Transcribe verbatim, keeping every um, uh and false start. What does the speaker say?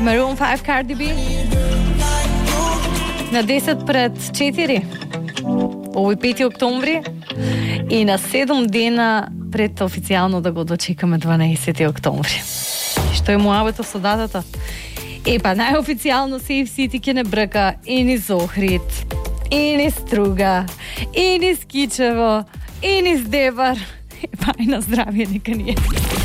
Maroon five Cardi B. Na deset pred četiri, ovo je peti oktobri i na sedam dena pred oficijalno da го дочекаме дванадесети октомври. Што е муабето со датата? Е, па најофицијално Safe City ќе не брка и ни Зохрид, и ни Струга, и ни Скичево, и ни Сдебар. Е, па и на здравје нека ни е.